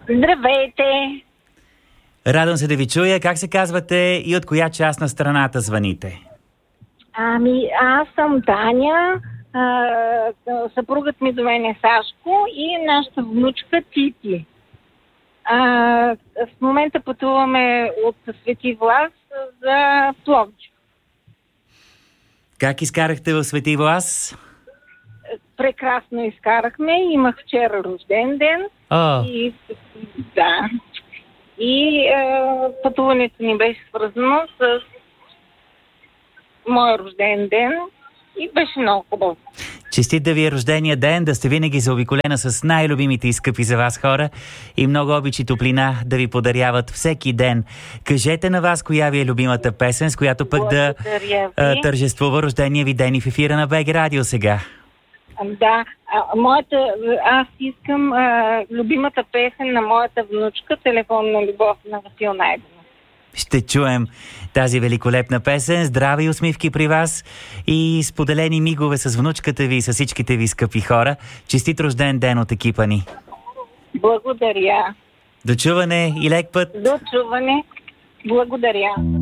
Здравейте! Радвам се да ви чуя. Как се казвате и от коя част на страната звъните? Аз съм Таня, съпругът ми зове е Сашко и нашата внучка Тити. В момента пътуваме от Свети Влас за Пловдив. Как изкарахте в Свети Влас? Прекрасно изкарахме. Имах вчера рожден ден. И пътуването ни беше свързано с моя рожден ден и беше много хубаво. Честит да ви е рождения ден, да сте винаги заобиколена с най-любимите и скъпи за вас хора и много обич и топлина да ви подаряват всеки ден. Кажете на вас коя ви е любимата песен, с която пък да тържествува рождения ви ден и в ефира на БГ Радио сега. Да, аз искам любимата песен на моята внучка "Телефонна любов" на Васил Найденов. Ще чуем тази великолепна песен. Здраве и усмивки при вас и споделени мигове с внучката ви и с всичките ви скъпи хора. Честит рожден ден от екипа ни. Благодаря. До чуване и лек път. До чуване. Благодаря.